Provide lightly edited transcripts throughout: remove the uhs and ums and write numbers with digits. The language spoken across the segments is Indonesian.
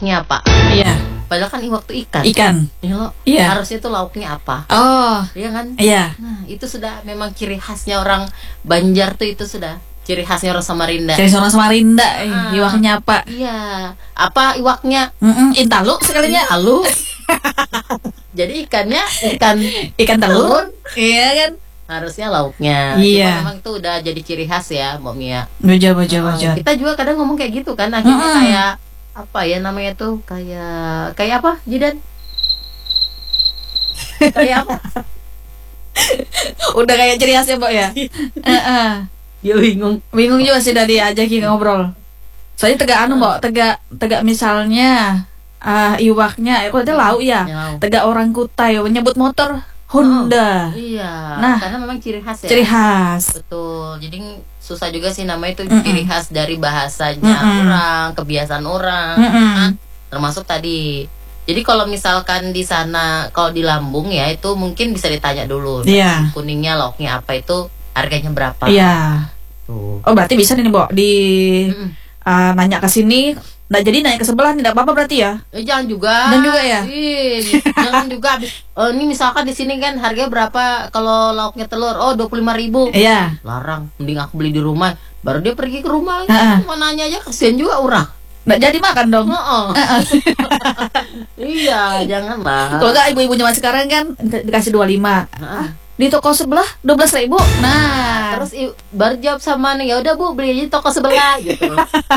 lauknya apa. Iya. Padahal kan iwak tuh ikan. Ikan. Ya lo, Iya. harusnya tuh lauknya apa? Oh. Iya kan? Iya. Nah, itu sudah memang ciri khasnya orang Banjar tuh, itu sudah ciri khasnya orang Samarinda. Cari orang Samarinda. Iwaknya apa? Iya. Apa iwaknya? Intalu sekalinya. Intalu. Jadi ikannya Ikan telur. Iya kan? harusnya lauknya. Iya. Cuma memang itu udah jadi ciri khas ya, Mbak Mia. Bejat. Kita juga kadang ngomong kayak gitu kan, akhirnya kayak apa ya namanya tuh, kayak apa Jidan? Kayak apa? Udah kayak ciri khasnya, Mbak ya. Ya bingung juga sih dari ajakin ngobrol. Soalnya tegak Mbak, tegak misalnya iwaknya, itu lauk ya. Tegak orang Kutai menyebut motor Honda. Iya. Nah, karena memang ciri khas ya. Ciri khas. Betul. Jadi susah juga sih namanya itu ciri khas dari bahasanya orang, kebiasaan orang. Kan? Termasuk tadi. Jadi kalau misalkan di sana, kalau di Lambung ya, itu mungkin bisa ditanya dulu. Iya. Kuningnya, lauknya apa, itu harganya berapa? Iya. Tuh. Oh, berarti bisa nih, Mbak, nanya ke sini. Nggak jadi nanya ke sebelah, tidak apa-apa berarti ya? Jangan juga. Dan juga ya? Jangan juga. Ini misalkan di sini kan harganya berapa kalau lauknya telur? Oh, 25.000. Iya. Larang, mending aku beli di rumah. Baru dia pergi ke rumah. Cuma nanya aja, kasihan juga orang. Nggak jadi makan dong. Iya, janganlah. Kalau nggak ibu-ibu zaman sekarang kan dikasih 25. Di toko sebelah 12.000. Nah, terus baru jawab sama nih, ya udah Bu, beli aja di toko sebelah gitu.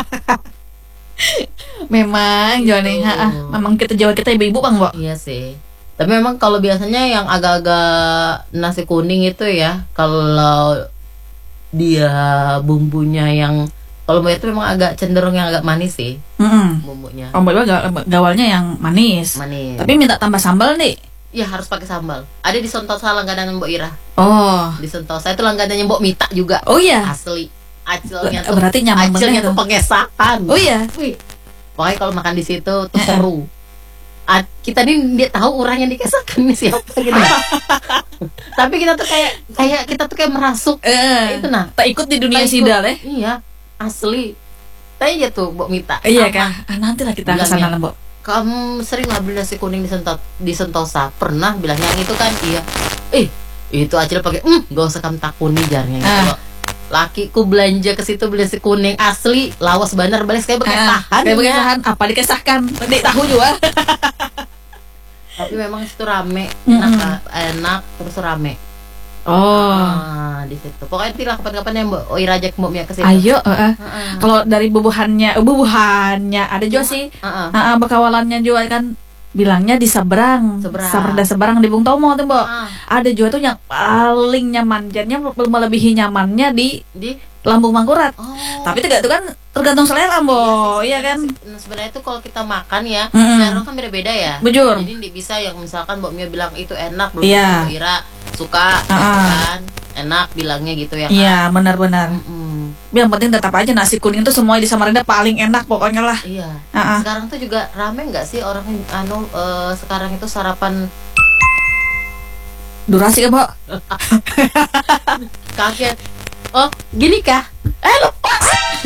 Memang Joni, memang kita Jawa kita ibu-ibu Bang, Mbak. Iya sih. Tapi memang kalau biasanya yang agak-agak nasi kuning itu ya, kalau dia bumbunya yang kalau Mbak itu memang agak cenderung yang agak manis sih. Bumbunya. Oh, Mbak gawalnya yang manis. Manis. Tapi minta tambah sambal nih. Iya, harus pakai sambal. Ada di Sentosa langganan Mbok Ira. Oh. Di Sentosa itu langganannya Mbok Mita juga. Oh iya. Asli. Acilnya tuh. Berarti nyaman acilnya tuh pengesakan. Oh iya. Wih. Pokoknya kalau makan di situ tuh seru. Kita nih dia tahu orang yang dikesakan ini siapa gitu. Tapi kita tuh kayak kita tuh kayak merasuk. Itu nah. Tak ikut di dunia sidal ya. Iya. Asli. Tanya aja tuh Mbok Mita. Iya kan. Nanti lah kita ke sana, Mbok. Kamu sering nggak beli nasi kuning di Sentosa? Pernah bilang yang itu kan iya. Itu Acil pakai gak usah kamu takuni jarnya gitu. Lakiku belanja ke situ beli nasi kuning asli lawas bener balik kayak bekesahan. Kayak bekesahan apa dikesahkan? Di tahu juga. Tapi memang itu rame, enak terus rame. Di situ. Pokoknya nanti lah kapan-kapan ya Mbak Ira ajak Mbak Mia ke situ. Ayo, kalau dari bubuhannya ada juga sih. Bekawalannya juga kan bilangnya di seberang di Bung Tomo tuh Mbak. Ada juga tuh yang paling nyaman, jadinya melebihi nyamannya di Lambung Mangkurat. Tapi itu kan tergantung selera Mbak, iya kan. Sebenarnya itu kalau kita makan ya, selera kan beda-beda ya. Bujur. Jadi bisa yang misalkan Mbak Mia bilang itu enak, belum Mbak Ira suka, kan enak bilangnya gitu ya. Iya, benar-benar. Yang penting tetap aja nasi kuning itu semuanya di Samarinda paling enak pokoknya lah. Iya. Sekarang tuh juga rame nggak sih orang sekarang itu sarapan durasi kan, Mbak? Kaget. Oh, gini kah? Lepas.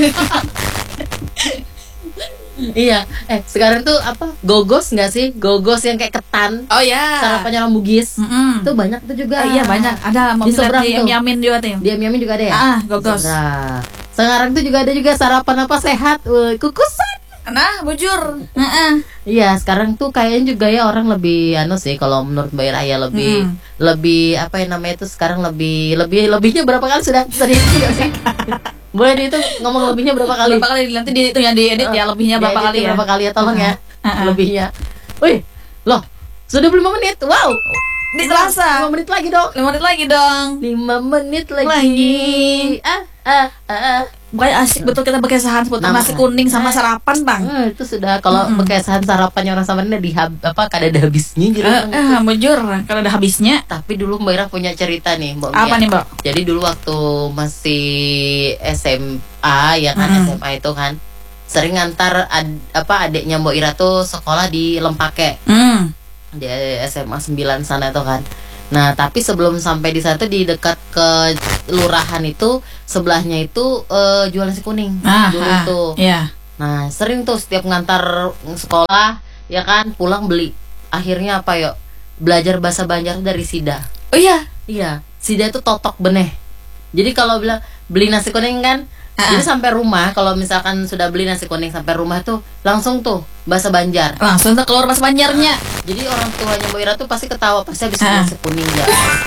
Iya. Sekarang tuh apa? Gogos nggak sih? Gogos yang kayak ketan. Oh ya. Sarapannya orang Bugis. Itu banyak tuh juga. Iya banyak. Ada di seberang di Yamin juga tuh. Di Yamin juga ada ya? Gogos. Sekarang tuh juga ada sarapan apa sehat? Kukusan. Nah, bujur. Iya, sekarang tuh kayaknya juga ya orang lebih sih kalau menurut Mbak Ira ya lebih apa yang namanya itu sekarang lebihnya berapa kali sudah dihitung nggak sih? Boleh itu ngomong lebihnya berapa kali? Berapa kali nanti itu yang diedit ya lebihnya berapa kali ya? Berapa kali ya tolong ya. Lebihnya. Wih, loh, sudah 5 menit. Wow. Di terasa 5 menit lagi dong. 5 menit lagi dong. 5 menit lagi. Bukannya asik betul kita bekesahan seputar nasi kuning sama sarapan Bang. Itu sudah kalau bekesahan sarapannya orang Samarinda kada ada habisnya gitu. Bujur kalau ada habisnya. Tapi dulu Mbak Ira punya cerita nih Mbak Mia. Apa nih Mbak? Jadi dulu waktu masih SMA ya kan, SMA itu kan sering ngantar adiknya Mbak Ira tuh sekolah di Lempake. Di SMA 9 sana tuh kan. Nah, tapi sebelum sampai di sana tuh di dekat ke lurahan itu sebelahnya itu jual nasi kuning dulu tuh. Iya. Nah sering tuh setiap ngantar sekolah ya kan, pulang beli. Akhirnya apa yuk, belajar bahasa Banjar dari Sida. Oh iya. Iya, Sida itu totok beneh. Jadi kalau bilang beli nasi kuning kan, jadi sampai rumah, kalau misalkan sudah beli nasi kuning sampai rumah tuh langsung tuh bahasa Banjar. Langsung tuh keluar bahasa Banjarnya. Jadi orang tuanya Mbak Ira tuh pasti ketawa, pasti habis nasi kuning ya.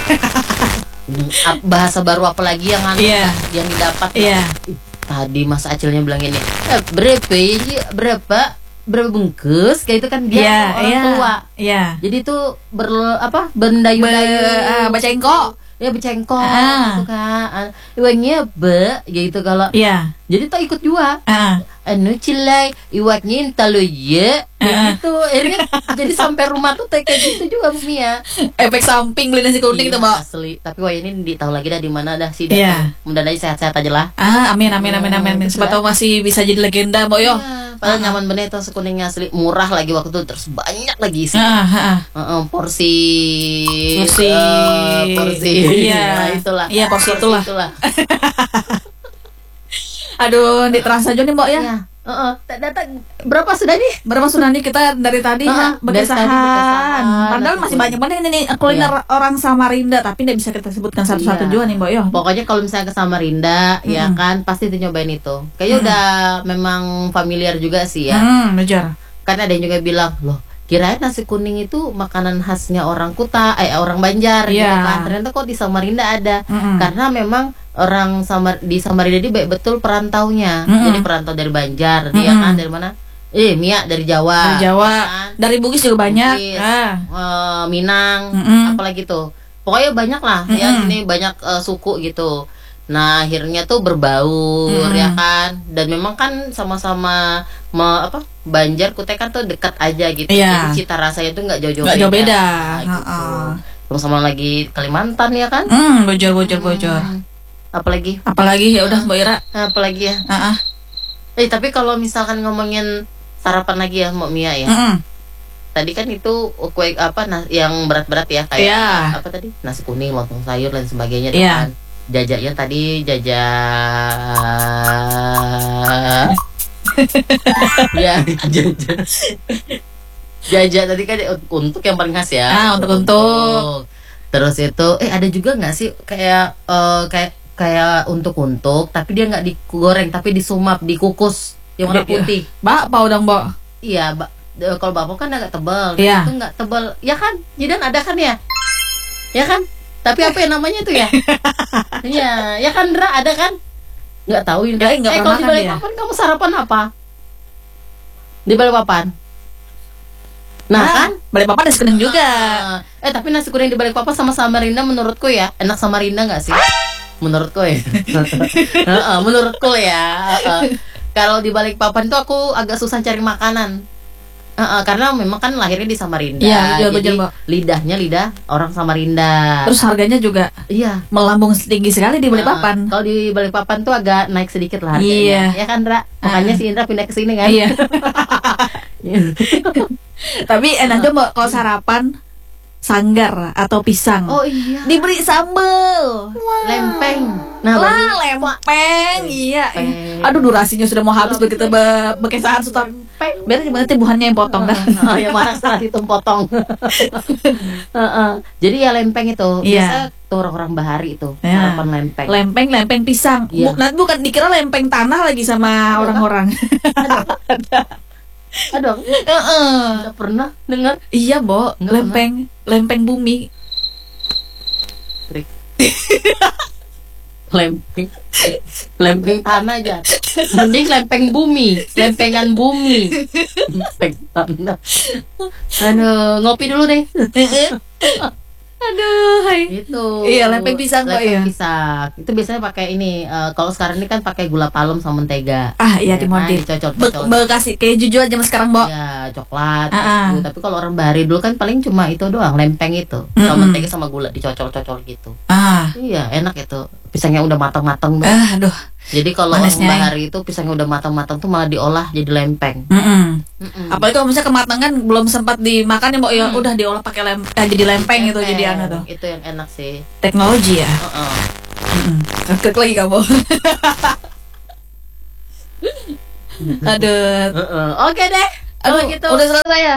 Bahasa baru apa lagi yang yang didapat? Tadi Mas Acilnya bilang ini, berapa bungkus kayak itu kan dia orang tua. Jadi tuh bendayu-dayu bacengko. Ya becengkok gitu kan. Iwaknya gitu kalau. Jadi tuh ikut juga. Anu cilai iwaknya intalo ya. Gitu. Akhirnya jadi sampai rumah tuh kayak gitu juga Bu Mia. Efek samping beli nasi kuning tuh, Mbak. Asli. Tapi wah ini tahu lagi dah di mana dah sih. Mudah-mudahan sehat-sehat aja lah. Amin. Siapa tahu masih bisa jadi legenda, Mbak yo. Padahal nyaman bener itu sekuningnya asli, murah lagi waktu itu, terus banyak lagi sih. Porsi. Iya, itulah. Iya, porsi itulah. Aduh, terasa aja nih Mbak ya. Data berapa sudah nih kita dari tadi berkesahan. Padahal masih banyak banget ini kuliner orang Samarinda, tapi tidak bisa kita sebutkan satu-satu juga nih Mbak yo. Pokoknya kalau misalnya ke Samarinda ya kan pasti tuh nyobain itu. Kayaknya udah memang familiar juga sih ya. Benar. Kan ada yang juga bilang, loh kirain nasi kuning itu makanan khasnya orang Kuta, orang Banjar gitu kan. Ternyata kok di Samarinda ada. Karena memang orang di Samarinda ini baik betul perantaunya. Jadi perantau dari Banjar, dia kan dari mana? Mia dari Jawa. Kan? Dari Bugis juga banyak. Minang, apalagi tuh. Pokoknya banyak lah ya, ini banyak suku gitu. Nah akhirnya tuh berbaur ya kan, dan memang kan sama-sama Banjar Kutai kan tuh dekat aja gitu. Jadi cita rasanya tuh nggak jauh-jauh beda. Sama lagi Kalimantan ya kan. Bocor. Apalagi ya udah Mbak Ira. Apalagi ya. Tapi kalau misalkan ngomongin sarapan lagi ya Mbak Mia ya. Tadi kan itu kue yang berat-berat ya kayak apa tadi, nasi kuning, lontong sayur dan sebagainya kan. Jajaknya tadi jajak tadi kan untuk yang paling khas ya. Untuk. Terus itu ada juga nggak sih kayak untuk tapi dia nggak digoreng tapi disumap, dikukus yang warna putih. Bakpao dong, Mbak. Iya, kalau bakpao kan agak tebal. Itu nggak tebal. Ya kan? Jidan ada kan ya? Ya kan? Tapi apa yang namanya tuh ya? Iya, ya kan Dra, ada kan? Nggak tahu ini. Kalau di Balikpapan kamu sarapan apa? Di Balikpapan? Nah kan? Balikpapan nasi kuning juga. Tapi nasi kuning di Balikpapan sama Samarinda menurutku ya, enak Samarinda nggak sih? Menurutku ya. Menurutku ya. Kalau di Balikpapan tuh aku agak susah cari makanan. Karena memang kan lahirnya di Samarinda. Jadi lidahnya lidah orang Samarinda. Terus harganya juga melambung tinggi sekali di Balikpapan. Kalau di Balikpapan tuh agak naik sedikit lah harganya. Ya kan, Indra? Makanya si Indra pindah ke sini kan. Tapi enak aja Mbak kalau sarapan sanggar atau pisang. Diberi sambel. Lempeng. Lempeng. Iya. Aduh, durasinya sudah mau habis begitu berkesahan sudah. Biar gimana tibuhannya yang potong dah. Ya mana salah itu potong. Jadi ya lempeng itu biasa tuh orang-orang Bahari itu sarapan lempeng. Lempeng pisang. Nah, bukan dikira lempeng tanah lagi sama orang-orang. Aduh, nggak pernah dengar. Iya, Bo, lempeng bumi. Lempeng tanah aja. Mending lempeng bumi, lempengan bumi. Lempeng tanah. Aduh, ngopi dulu deh. Aduh, hai. Itu. Iya, lempeng pisang kok ya. Pisang. Itu biasanya pakai ini. Kalau sekarang ini kan pakai gula palem sama mentega. Iya, dimodif. Dicocol. Kasih keju juga zaman sekarang, Mbak. Ya, coklat. Tapi kalau orang Bahari dulu kan paling cuma itu doang, lempeng itu. Sama mentega sama gula dicocol-cocol gitu. Iya, enak itu. Pisangnya udah matang-matang. Aduh. Jadi kalau orang Bahari itu pisangnya udah matang-matang tuh malah diolah jadi lempeng. Apalagi kalau misalnya kematangan belum sempat dimakan ya Mbak, ya udah diolah pakai jadi lempeng itu jadi tuh. Itu yang enak sih. Teknologi ya. Klik lagi kamu. Aduh. Oke deh. Aduh, gitu. Udah selesai ya?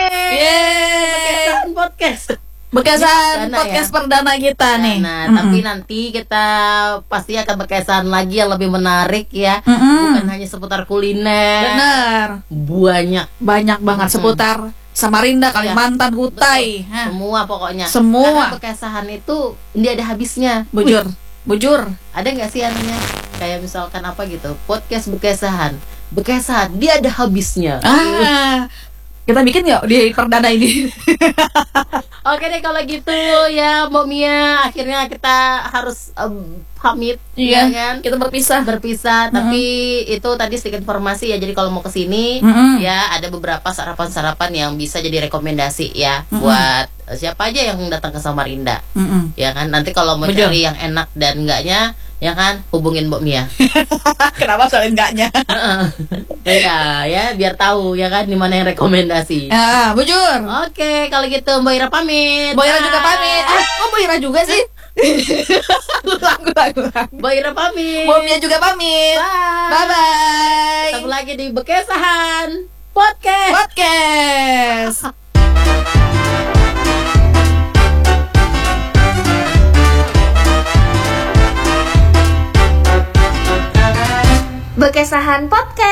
Yeay. Bekesan podcast perdana kita nih. Tapi nanti kita pasti akan bekesan lagi yang lebih menarik ya. Bukan hanya seputar kuliner. Benar. Banyak banget seputar Samarinda, Kalimantan, Kutai. Semua pokoknya. Semua. Karena bekesahan itu dia ada habisnya. Bujur. Ada nggak sih anunya? Kayak misalkan apa gitu? Podcast bekesahan, dia ada habisnya. Kita bikin nggak di perdana ini? Oke deh kalau gitu ya Mbak Mia, akhirnya kita harus pamit. Iya kan? Kita berpisah. Tapi itu tadi sedikit informasi ya. Jadi kalau mau kesini ya ada beberapa sarapan-sarapan yang bisa jadi rekomendasi ya buat siapa aja yang datang ke Samarinda. Ya kan, nanti kalau mau cari yang enak dan enggaknya ya kan, hubungin Mbak Mia. Kenapa soal enggaknya? ya biar tahu ya kan di mana yang rekomendasi. Bujur. Oke, kalau gitu Mbak Ira pamit. Mbak Ira juga pamit. Kok Mbak Ira juga sih? Lagu. Mbak Ira pamit. Mbak Mia juga pamit. Bye. Ketemu lagi di Bekesahan Podcast. Bekesahan Podcast.